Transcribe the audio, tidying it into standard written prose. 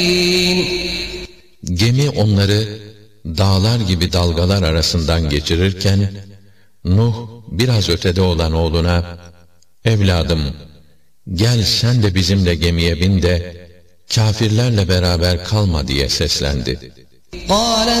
Gemi onları dağlar gibi dalgalar arasından geçirirken, Nuh biraz ötede olan oğluna, "Evladım, gel sen de bizimle gemiye bin de kâfirlerle beraber kalma," diye seslendi.